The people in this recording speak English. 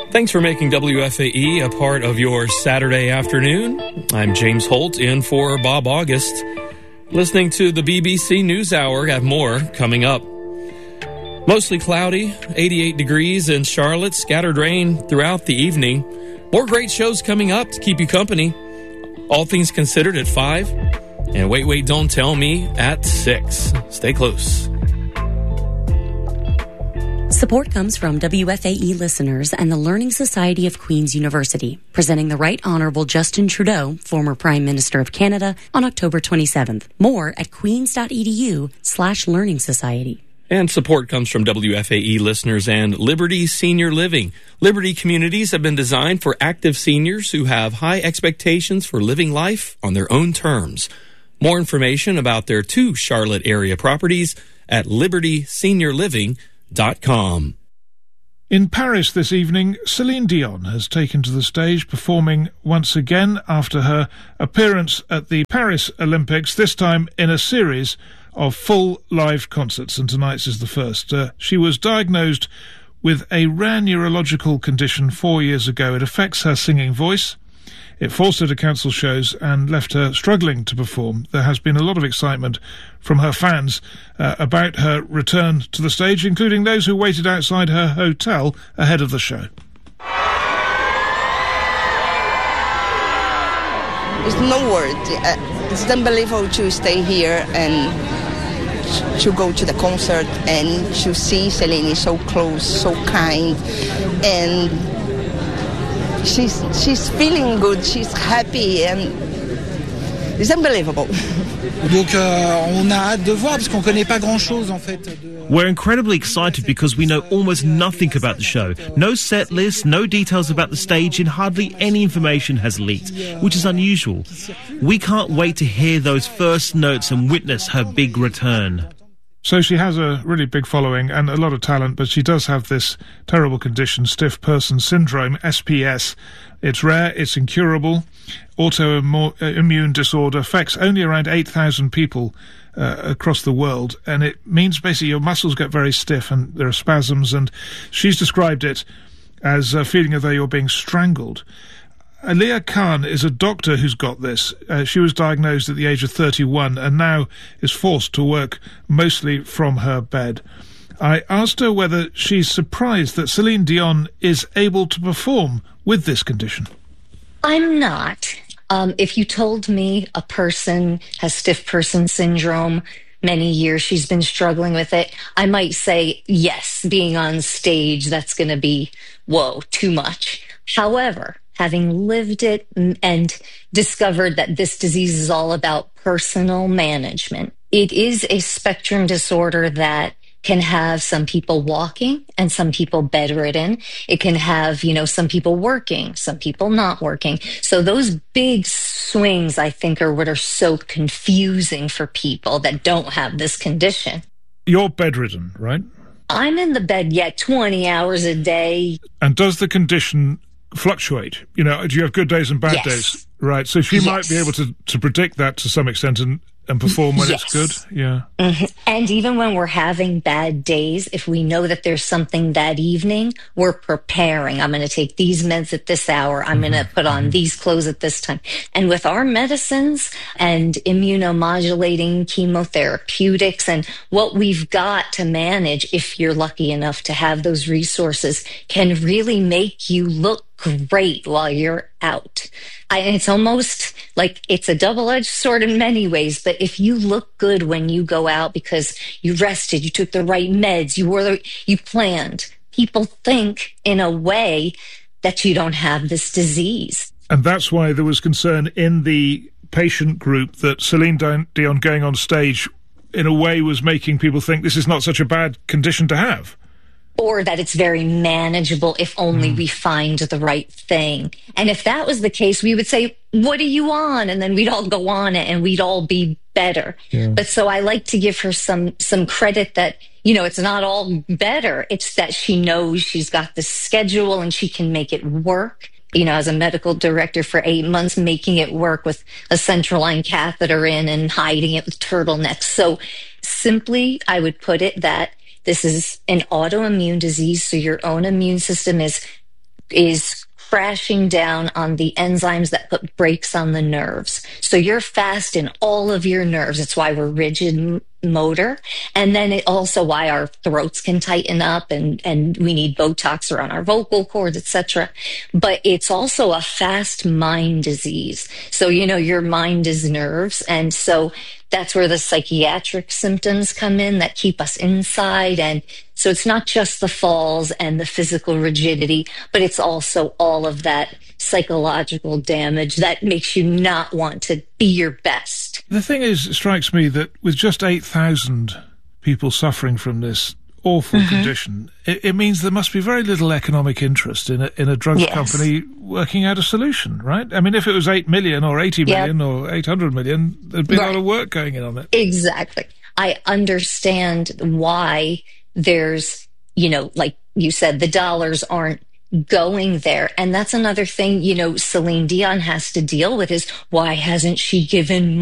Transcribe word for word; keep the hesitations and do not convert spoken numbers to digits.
Thanks for making W F A E a part of your Saturday afternoon. I'm James Holt in for Bob August. Listening to the B B C NewsHour. Have more coming up. Mostly cloudy, eighty-eight degrees in Charlotte, scattered rain throughout the evening. More great shows coming up to keep you company. All Things Considered at five. And Wait, Wait, Don't Tell Me at six. Stay close. Support comes from W F A E listeners and the Learning Society of Queen's University, presenting the Right Honourable Justin Trudeau, former Prime Minister of Canada, on October twenty-seventh. More at queens.edu slash learning society. And support comes from W F A E listeners and Liberty Senior Living. Liberty communities have been designed for active seniors who have high expectations for living life on their own terms. More information about their two Charlotte area properties at liberty senior living dot com. In Paris this evening, Celine Dion has taken to the stage, performing once again after her appearance at the Paris Olympics, this time in a series of full live concerts, and tonight's is the first. Uh, she was diagnosed with a rare neurological condition four years ago. It affects her singing voice. It forced her to cancel shows and left her struggling to perform. There has been a lot of excitement from her fans uh, about her return to the stage, including those who waited outside her hotel ahead of the show. There's no word. Uh, it's unbelievable to stay here and to go to the concert and to see Celine so close, so kind, and she's she's feeling good, she's happy, and it's unbelievable. Donc euh, on a hâte de voir parce qu'on connaît pas grand-chose en fait. We're incredibly excited because we know almost nothing about the show. No set list, no details about the stage, and hardly any information has leaked, which is unusual. We can't wait to hear those first notes and witness her big return. So she has a really big following and a lot of talent, but she does have this terrible condition, stiff person syndrome, S P S. It's rare, it's incurable. Autoimmune disorder affects only around eight thousand people uh, across the world, and it means basically your muscles get very stiff and there are spasms, and she's described it as a feeling as though you're being strangled. Alia Khan is a doctor who's got this. Uh, she was diagnosed at the age of thirty-one and now is forced to work mostly from her bed. I asked her whether she's surprised that Celine Dion is able to perform with this condition. I'm not. Um, if you told me a person has stiff person syndrome, many years she's been struggling with it, I might say, yes, being on stage, that's going to be, whoa, too much. However, having lived it and discovered that this disease is all about personal management, it is a spectrum disorder that can have some people walking and some people bedridden. It can have, you know, some people working, some people not working. So those big swings, I think, are what are so confusing for people that don't have this condition. You're bedridden, right? I'm in the bed yet twenty hours a day. And does the condition fluctuate? You know, do you have good days and bad yes. days? Right. So she yes. might be able to, to predict that to some extent and, and perform when yes. it's good. Yeah. Mm-hmm. And even when we're having bad days, if we know that there's something that evening, we're preparing. I'm going to take these meds at this hour. I'm mm-hmm. going to put on mm-hmm. these clothes at this time. And with our medicines and immunomodulating chemotherapeutics and what we've got to manage, if you're lucky enough to have those resources, can really make you look great while you're out. I, it's almost like it's a double-edged sword in many ways, but if you look good when you go out because you rested, you took the right meds, you were the, you planned, people think in a way that you don't have this disease. And that's why there was concern in the patient group that Celine Dion going on stage in a way was making people think this is not such a bad condition to have. Or that it's very manageable if only mm. we find the right thing. And if that was the case, we would say, what are you on? And then we'd all go on it and we'd all be better. Yeah. But so I like to give her some some credit that, you know, it's not all better. It's that she knows she's got the schedule and she can make it work. You know, as a medical director for eight months, making it work with a central line catheter in and hiding it with turtlenecks. So simply, I would put it that this is an autoimmune disease, so your own immune system is is crashing down on the enzymes that put brakes on the nerves. So you're fast in all of your nerves. It's why we're rigid motor. And then it also why our throats can tighten up and, and we need Botox around our vocal cords, et cetera. But it's also a fast mind disease. So, you know, your mind is nerves. And so that's where the psychiatric symptoms come in that keep us inside. And so it's not just the falls and the physical rigidity, but it's also all of that psychological damage that makes you not want to be your best. The thing is, it strikes me that with just eight thousand people suffering from this awful mm-hmm. condition, it, it means there must be very little economic interest in a, in a drugs yes. company working out a solution, right? I mean, if it was eight million or eighty million yep. or eight hundred million, there'd be right. a lot of work going in on it. Exactly. I understand why there's, you know, like you said, the dollars aren't going there. And that's another thing, you know, Celine Dion has to deal with is why hasn't she given